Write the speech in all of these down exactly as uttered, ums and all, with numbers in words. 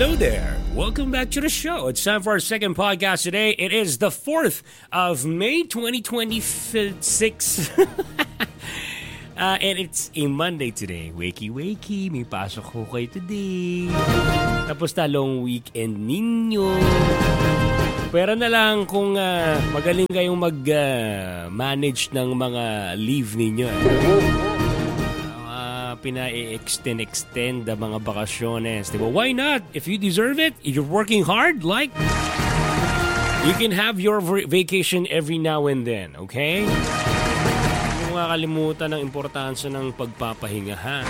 Hello there. Welcome back to the show. It's time for our second podcast today. It is the fourth of May twenty twenty-six. uh, and it's a Monday today. Wakey, wakey. May pasok ko kayo today. Tapos na long weekend ninyo. Pero na lang kung uh, magaling kayong mag-manage uh, ng mga leave ninyo. Pina-extend-extend ang mga bakasyones. Diba? Why not? If you deserve it, if you're working hard, like, you can have your vacation every now and then, okay? Hindi mo kakalimutan ng importansya ng pagpapahinga, ha?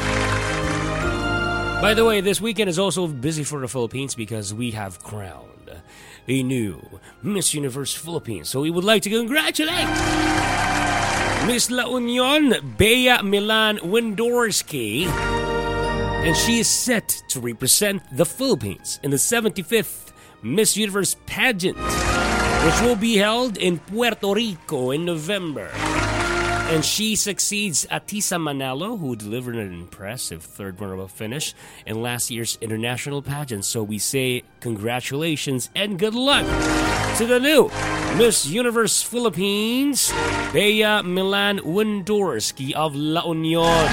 By the way, this weekend is also busy for the Philippines because we have crowned a new Miss Universe Philippines. So we would like to congratulate Miss La Union, Bea Milan Windorski, and she is set to represent the Philippines in the seventy-fifth Miss Universe pageant, which will be held in Puerto Rico in November. And she succeeds Atisa Manalo, who delivered an impressive third runner-up finish in last year's international pageant. So we say congratulations and good luck to the new Miss Universe Philippines, Bea Milan Windorski of La Union.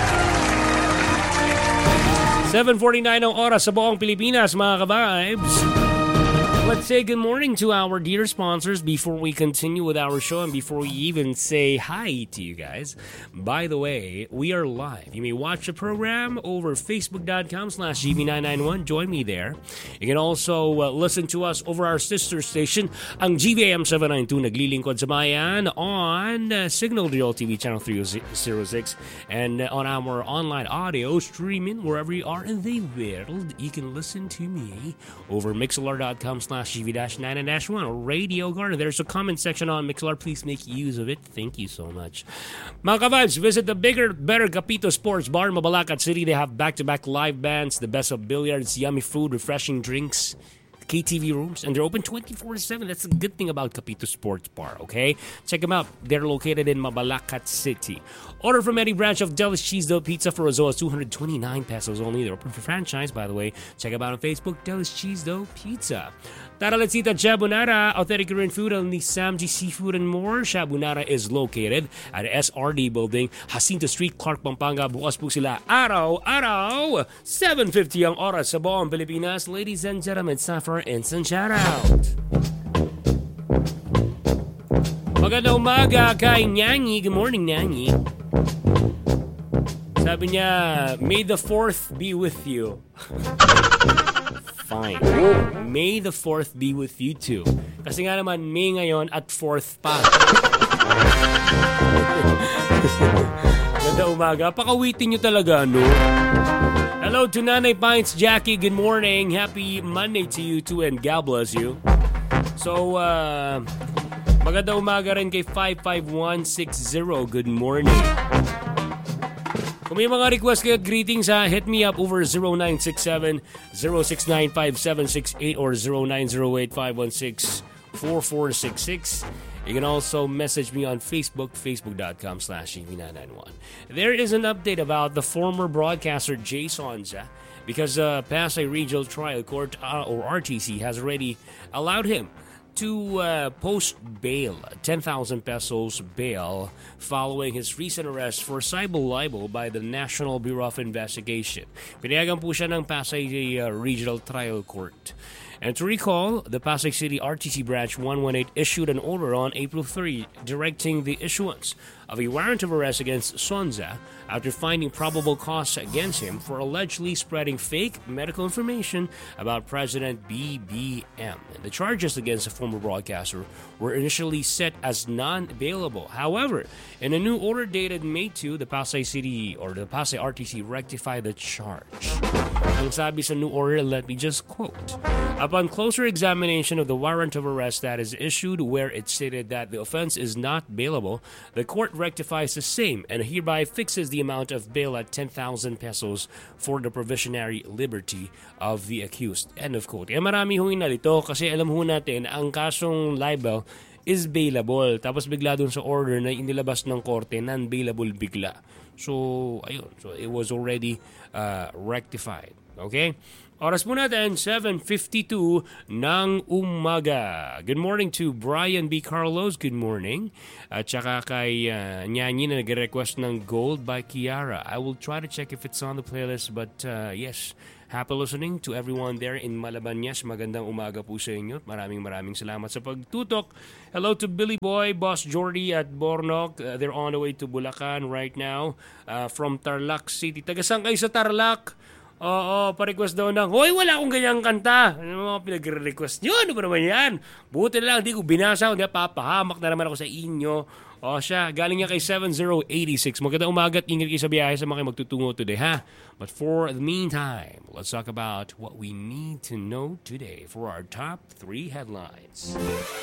seven forty-nine ang oras sa buong Pilipinas, mga ka-vibes. Let's say good morning to our dear sponsors before we continue with our show and before we even say hi to you guys. By the way, we are live. You may watch the program over facebook.com slash gv991. Join me there. You can also uh, listen to us over our sister station, ang G V A M seven ninety-two, naglilingkod sa bayan on uh, Signal Real T V channel three oh six, and uh, on our online audio streaming wherever you are in the world. You can listen to me over mixlr.com slash G V nine and one or Radio Garden. There's a comment section on Mixlr. Please make use of it. Thank you so much. Mga ka-vibes, visit the bigger, better Capito Sports Bar in Mabalacat City. They have back-to-back live bands, the best of billiards, yummy food, refreshing drinks, K T V rooms, and they're open twenty-four seven. That's a good thing about Capito Sports Bar, okay? Check them out. They're located in Mabalacat City. Order from any branch of Deli's Cheese Dough Pizza for as low as two hundred twenty-nine pesos only. They're open for franchise, by the way. Check them out on Facebook, Deli's Cheese Dough Pizza. Taraletsita Shabunara, authentic Korean food on the Samji Seafood and more. Shabunara is located at the S R D Building, Jacinto Street, Clark, Pampanga. Bukas po sila araw-araw. seven fifty ang oras sa buong Pilipinas. Ladies and gentlemen, it's time for our instant shoutout. Magandang umaga kay Nyanyi. Good morning, Nyanyi. Sabi niya, may the fourth be with you. Fine. May the fourth be with you too. Kasi nga naman, May ngayon at fourth pa. Ganda umaga. Pakawitin nyo talaga, no? Hello to Nanay Pines, Jackie. Good morning. Happy Monday to you too and God bless you. So, uh, maganda umaga rin kay five five one six zero. Good morning. Kung may mga request kayo at greetings, ha, hit me up over zero nine six seven, zero six nine five seven six eight or zero nine zero eight five one six four four six six. You can also message me on Facebook, facebook.com slash G V nine ninety-one. There is an update about the former broadcaster Jay Sonza because uh, Pasay Regional Trial Court, uh, or R T C, has already allowed him to uh, post bail, ten thousand pesos bail, following his recent arrest for cyber libel by the National Bureau of Investigation. Pinayagan po siya ng Pasay uh, Regional Trial Court. And to recall, the Pasay City R T C Branch one one eight issued an order on April third directing the issuance of a warrant of arrest against Sonza after finding probable cause against him for allegedly spreading fake medical information about President B B M. The charges against the former broadcaster were initially set as non-bailable. However, in a new order dated May second, the Pasay City or the Pasay R T C rectified the charge. Ang sabi sa new order, let me just quote, upon closer examination of the warrant of arrest that is issued where it stated that the offense is not bailable, the court rectifies the same and hereby fixes the amount of bail at ten thousand pesos for the provisionary liberty of the accused. End of quote. Eh, marami hong inalito kasi alam ho natin ang kasong libel is bailable. Tapos bigla dun sa order na inilabas ng korte, non-bailable bigla. So, ayun. So, it was already uh, rectified. Okay? Oras po natin, seven fifty-two ng umaga. Good morning to Brian B. Carlos. Good morning. At saka kay uh, Nyanyi na nag-request ng Gold by Kiara. I will try to check if it's on the playlist. But uh, yes, happy listening to everyone there in Malabanyas. Magandang umaga po sa inyo. Maraming maraming salamat sa pagtutok. Hello to Billy Boy, Boss Jordy at Bornok. Uh, they're on the way to Bulacan right now uh, from Tarlac City. Tagasang kayo sa Tarlac? Oo, pa-request daw ng, hoy, wala akong ganyang kanta. Ano mga pinag-request nyo? Ano ba naman yan? Buti na lang, di ko binasa. Hindi, papahamak na naman ako sa inyo. O siya, galing niya kay seven zero eight six. Magandang umaga at ingat kayo sa biyahe sa mga magtutungo today, ha? But for the meantime, let's talk about what we need to know today for our top three headlines.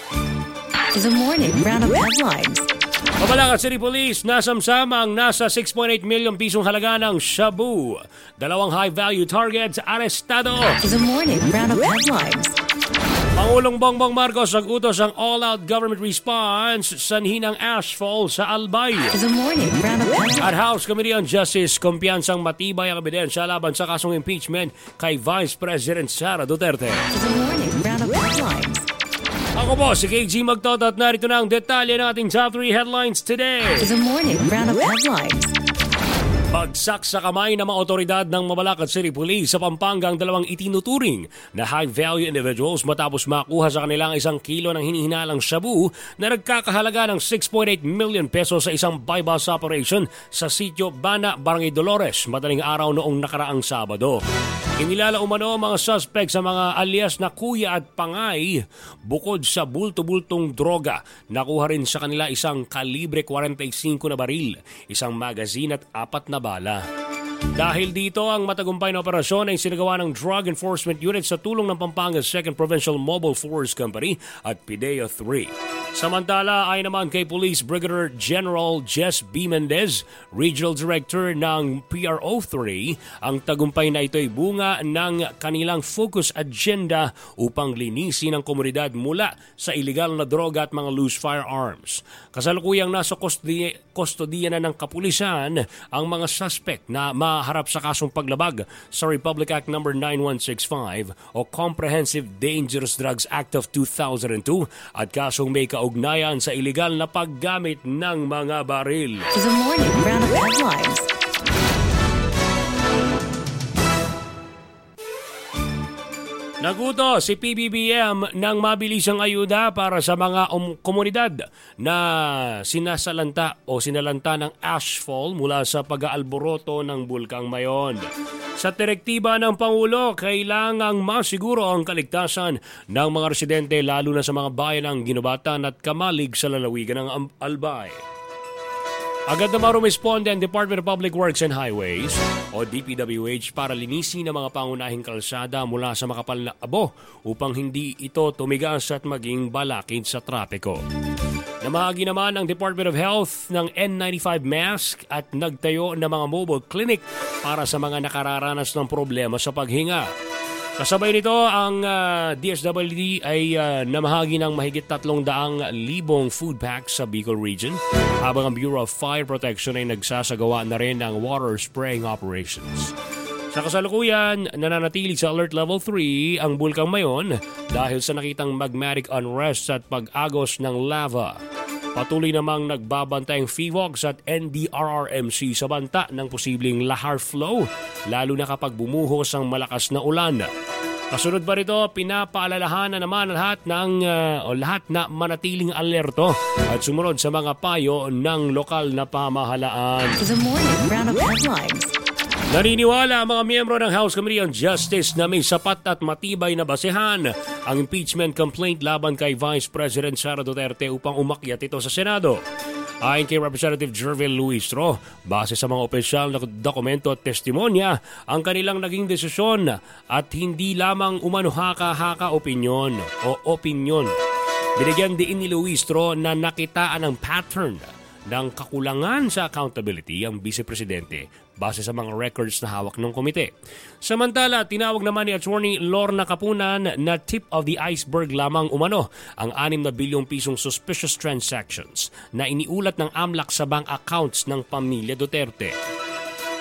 The morning round of headlines. Mabalacat City Police, nasamsamang nasa six point eight million pisong halaga ng shabu. Dalawang high-value targets, arestado. The morning round of headlines. Pangulong Bongbong Marcos nag-utos ang all-out government response sanhi ng ashfall sa Albay. The morning round of headlines. At House Committee on Justice, kumpiyansang matibay ang ebidensya laban sa kasong impeachment kay Vice President Sara Duterte. The morning round of headlines. Ako po, si K G Magtot at narito na ang detalye ng ating top three headlines today. The morning round of headlines. Bagsak sa kamay ng mga otoridad ng Mabalacat City Police sa Pampanga ang dalawang itinuturing na high-value individuals matapos makuha sa kanilang isang kilo ng hinihinalang shabu na nagkakahalaga ng six point eight million pesos sa isang buy-bust operation sa sitio Bana, Barangay Dolores, madaling araw noong nakaraang Sabado. Kinilala umano ang mga suspect sa mga alias na Kuya at Pangay. Bukod sa bulto-bultong droga, nakuha rin sa kanila isang kalibre forty-five na baril, isang magazine at apat na bala. Dahil dito, ang matagumpay na operasyon ay sinagawa ng Drug Enforcement Unit sa tulong ng Pampanga's second Provincial Mobile Force Company at PIDEA three. Samantala ay naman kay Police Brigadier General Jess B. Mendez, Regional Director ng P R O three, ang tagumpay na ito ay bunga ng kanilang focus agenda upang linisin ang komunidad mula sa iligal na droga at mga loose firearms. Kasalukuyang nasa kustodiya na ng kapulisan ang mga suspect na maharap sa kasong paglabag sa Republic Act number nine one six five o Comprehensive Dangerous Drugs Act of two thousand two at kasong may kaugnayan sa iligal na paggamit ng mga baril. The morning round of headlines. Naguto si P B B M ng mabilisang ayuda para sa mga um, komunidad na sinasalanta o sinalanta ng ashfall mula sa pag-aalboroto ng Bulkang Mayon. Sa direktiba ng Pangulo, kailangang masiguro ang kaligtasan ng mga residente lalo na sa mga bayan ng Ginubatan at Kamalig sa lalawigan ng Albay. Agad na marumisponde ang Department of Public Works and Highways o D P W H para linisin ang mga pangunahing kalsada mula sa makapal na abo upang hindi ito tumigas at maging balakid sa trapiko. Namahagi naman ang Department of Health ng N ninety-five mask at nagtayo ng mga mobile clinic para sa mga nakararanas ng problema sa paghinga. Kasabay nito, ang uh, D S W D ay uh, namahagi ng mahigit tatlong daang libong food packs sa Bicol Region, habang ang Bureau of Fire Protection ay nagsasagawa na rin ng water spraying operations. Sa kasalukuyan, nananatili sa Alert Level three ang Bulkang Mayon dahil sa nakitang magmatic unrest at pag-agos ng lava. Patuloy namang nagbabantay ang F I V O X at N D R R M C sa banta ng posibleng lahar flow, lalo na kapag bumuhos ang malakas na ulan. Kasunod ba rito, pinapaalalahanan naman lahat ng uh, o lahat na manatiling alerto at sumunod sa mga payo ng lokal na pamahalaan. The morning round of headlines. Naniniwala ang mga miyembro ng House Committee on Justice na may sapat at matibay na basehan ang impeachment complaint laban kay Vice President Sara Duterte upang umakyat ito sa Senado. Ayon kay Representative Jervil Luistro, base sa mga opisyal na dokumento at testimonya, ang kanilang naging desisyon at hindi lamang umano haka-haka opinyon o opinyon. Binigyan din ni Luistro na nakitaan ang pattern ng kakulangan sa accountability ang Vice Presidente base sa mga records na hawak ng komite. Samantala, tinawag naman ni Attorney Lorna Kapunan na tip of the iceberg lamang umano ang anim na bilyong pisong suspicious transactions na iniulat ng AMLAC sa bank accounts ng pamilya Duterte.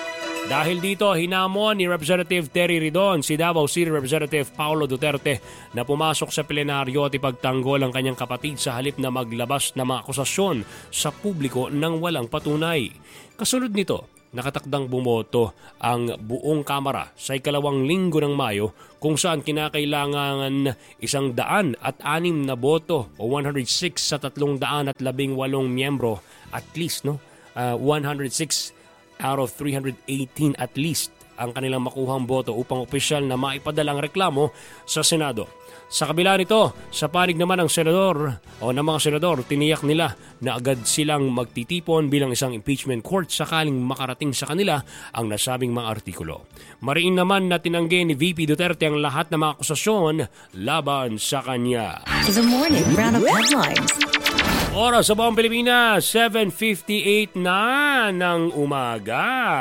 Dahil dito, hinamon ni Representative Terry Ridon si Davao City Representative Paulo Duterte na pumasok sa plenaryo at ipagtanggol ang kanyang kapatid sa halip na maglabas ng mga akusasyon sa publiko ng walang patunay. Kasunod nito, nakatakdang bumoto ang buong Kamara sa ikalawang linggo ng Mayo kung saan kinakailangan isang daan at anim na boto o one hundred six sa tatlong daan at labing walong miyembro at least no uh, one hundred six out of three hundred eighteen at least ang kanilang makuhang boto upang opisyal na maipadalang reklamo sa Senado. Sa kabila nito, sa panig naman ng senador o ng mga senador, tiniyak nila na agad silang magtitipon bilang isang impeachment court sakaling makarating sa kanila ang nasabing mga artikulo. Mariin naman na tinanggi ni V P Duterte ang lahat ng mga akusasyon laban sa kanya. The morning roundup headlines. Oras sa buong Pilipinas, seven fifty-eight na ng umaga.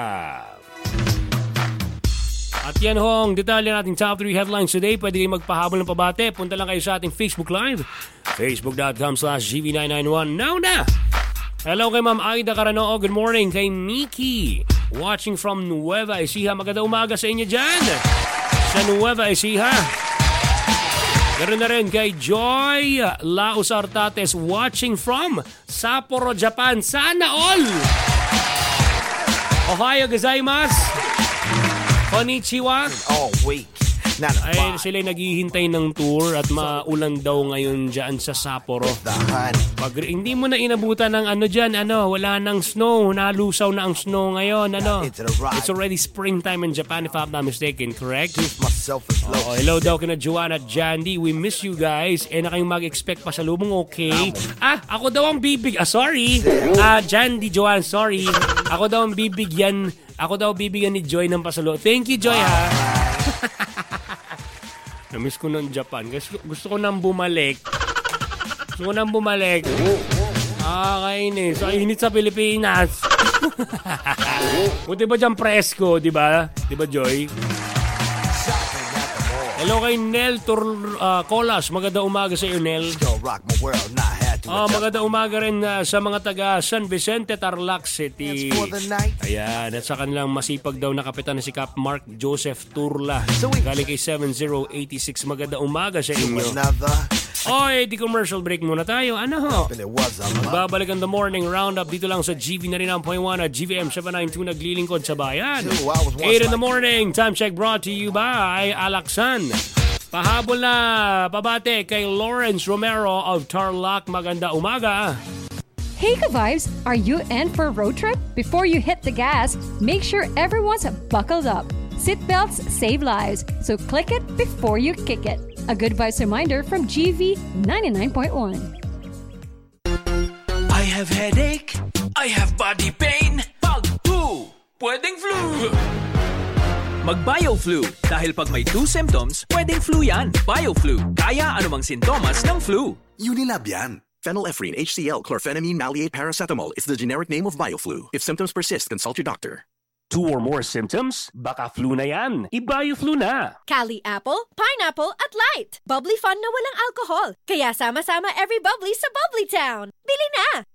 At yan ho ang detalye nating top three headlines today. Pwede kayo magpahabol ng pabate. Punta lang kayo sa ating Facebook Live. Facebook.com slash GV991. Now na! Hello kay Ma'am Aida Caranoo. Good morning. Kay Miki. Watching from Nueva Ecija. Magandang umaga sa inyo dyan. Sa Nueva Ecija. Ganoon na rin kay Joy Laos Artates watching from Sapporo, Japan. Sana all! Ohayo gozaimasu! Konnichiwa! All week. Ay, sila naghihintay ng tour at maulan daw ngayon dyan sa Sapporo. Pag hindi mo na inabutan ng ano dyan, ano, wala nang snow, nalusaw na ang snow ngayon, ano. It's already springtime in Japan if I'm not mistaken, correct? Oh, hello daw kina Joanna at Jandy, we miss you guys. Eh na kayong mag-expect pa sa lubong, okay? Ah, ako daw ang bibig, ah sorry. Ah, Jandy, Joanna, sorry. Ako daw ang bibigyan, ako daw bibigyan ni Joy ng pasalo. Thank you, Joy, ha? Namiss ko ng Japan. Gusto, gusto ko nang bumalik. Gusto ko nang bumalik. Ah, kainis. Ang init sa Pilipinas. Buti ba dyan presko, di ba? Di ba, Joy? Hello kay Nel Tur uh, Colas. Magandang umaga sa iyo, Nel. Oh, magandang umaga rin uh, sa mga taga San Vicente, Tarlac City. Ayan, at sa kanilang masipag daw na kapitan na si Cap Mark Joseph Turla. Galing kay seven zero eight six. Magandang umaga sa inyo. Oy, di commercial break muna tayo. Ano ho? Magbabalik ang The Morning Roundup dito lang sa G V ninety-nine point one at G V M seven ninety-two naglilingkod sa bayan. eight in the morning, time check brought to you by Alaksan. Pahabol na pabate kay Lawrence Romero of Tarlac. Maganda umaga. Hey ka-vibes, are you in for a road trip? Before you hit the gas, make sure everyone's buckled up. Seatbelts save lives, so click it before you kick it. A good vibes reminder from G V ninety-nine point one. I have headache, I have body pain. Pag flu, pwedeng flu. Mag-BioFlu dahil pag may two symptoms, pwedeng flu yan. BioFlu, kaya anumang sintomas ng flu. Unilab yan. Phenylephrine, H C L, chlorphenamine, maleate, paracetamol is the generic name of BioFlu. If symptoms persist, consult your doctor. Two or more symptoms? Baka flu na yan. I-BioFlu na. Cali Apple, Pineapple at Light. Bubbly fun na walang alcohol. Kaya sama-sama every bubbly sa Bubbly Town. Bili na!